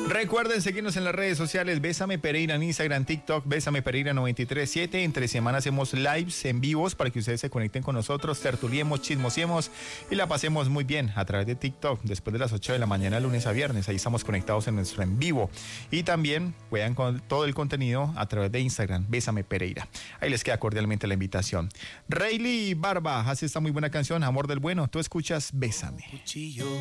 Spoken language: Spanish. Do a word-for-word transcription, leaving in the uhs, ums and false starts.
Recuerden seguirnos en las redes sociales, Bésame Pereira en Instagram, TikTok, Bésame Pereira noventa y tres siete. Entre semana hacemos lives en vivos para que ustedes se conecten con nosotros, tertuliemos, chismosiemos y la pasemos muy bien a través de TikTok después de las ocho de la mañana, lunes a viernes. Ahí estamos conectados en nuestro en vivo. Y también puedan con todo el contenido a través de Instagram, Bésame Pereira. Ahí les queda cordialmente la invitación. Rayleigh Barba hace esta muy buena canción, Amor del Bueno. Tú escuchas Bésame. Cuchillo.